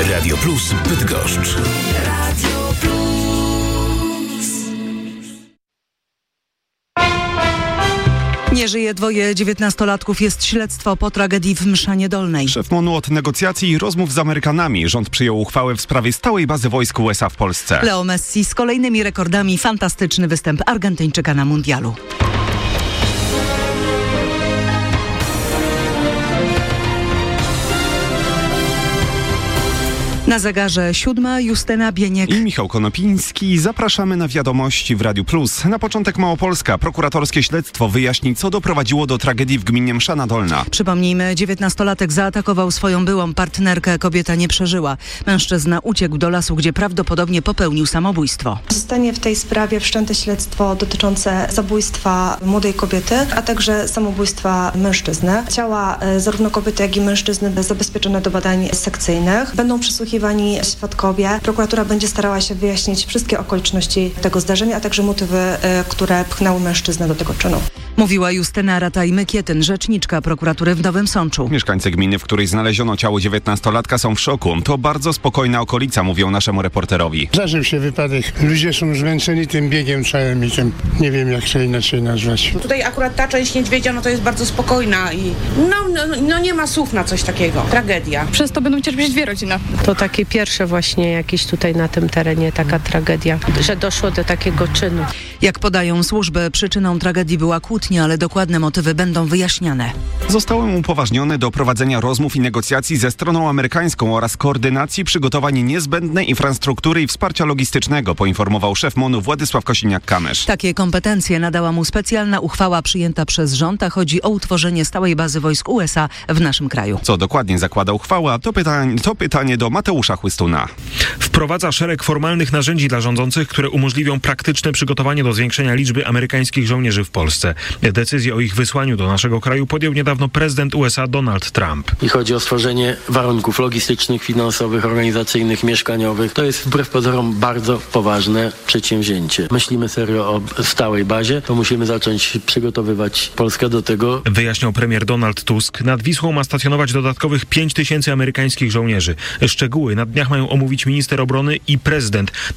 Radio Plus Bydgoszcz. Radio Plus. Nie żyje dwoje 19-latków, jest śledztwo po tragedii w Mszanie Dolnej. Szef MONU od negocjacji i rozmów z Amerykanami. Rząd przyjął uchwałę w sprawie stałej bazy wojsk USA w Polsce. Leo Messi z kolejnymi rekordami, fantastyczny występ Argentyńczyka na mundialu. Na zegarze 7, Justyna Bieniek I Michał Konopiński. Zapraszamy na wiadomości w Radiu Plus. Na początek Małopolska. Prokuratorskie śledztwo wyjaśni, co doprowadziło do tragedii w gminie Mszana Dolna. Przypomnijmy, 19-latek zaatakował swoją byłą partnerkę. Kobieta nie przeżyła. Mężczyzna uciekł do lasu, gdzie prawdopodobnie popełnił samobójstwo. Zostanie w tej sprawie wszczęte śledztwo dotyczące zabójstwa młodej kobiety, a także samobójstwa mężczyzny. Ciała zarówno kobiety, jak i mężczyzny zabezpieczone do badań sekcyjnych. Będą przesłuchiwani świadkowie. Prokuratura będzie starała się wyjaśnić wszystkie okoliczności tego zdarzenia, a także motywy, które pchnęły mężczyznę do tego czynu. Mówiła Justyna Rataj-Mykietyn, rzeczniczka prokuratury w Nowym Sączu. Mieszkańcy gminy, w której znaleziono ciało 19-latka, są w szoku. To bardzo spokojna okolica, mówią naszemu reporterowi. Zdarzył się wypadek. Ludzie są zmęczeni tym biegiem całym i tym, nie wiem jak to inaczej nazwać. Tutaj akurat ta część niedźwiedzia, to jest bardzo spokojna i no nie ma słów na coś takiego. Tragedia. Przez to będą cierpieć dwie rodziny. To takie pierwsze właśnie jakieś tutaj na tym terenie taka tragedia, że doszło do takiego czynu. Jak podają służby, przyczyną tragedii była kłótnia, ale dokładne motywy będą wyjaśniane. Zostałem upoważniony do prowadzenia rozmów i negocjacji ze stroną amerykańską oraz koordynacji przygotowań niezbędnej infrastruktury i wsparcia logistycznego, poinformował szef MONU Władysław Kosiniak-Kamysz. Takie kompetencje nadała mu specjalna uchwała przyjęta przez rząd, a chodzi o utworzenie stałej bazy wojsk USA w naszym kraju. Co dokładnie zakłada uchwała, to pytanie do Mateusza Chłystuna. Wprowadza szereg formalnych narzędzi dla rządzących, które umożliwią praktyczne przygotowanie do zwiększenia liczby amerykańskich żołnierzy w Polsce. Decyzję o ich wysłaniu do naszego kraju podjął niedawno prezydent USA Donald Trump. I chodzi o stworzenie warunków logistycznych, finansowych, organizacyjnych, mieszkaniowych. To jest wbrew pozorom bardzo poważne przedsięwzięcie. Myślimy serio o stałej bazie, to musimy zacząć przygotowywać Polskę do tego. Wyjaśniał premier Donald Tusk. Nad Wisłą ma stacjonować dodatkowych 5 000 amerykańskich żołnierzy. Szczegóły na dniach mają omówić minister obrony i prezydent.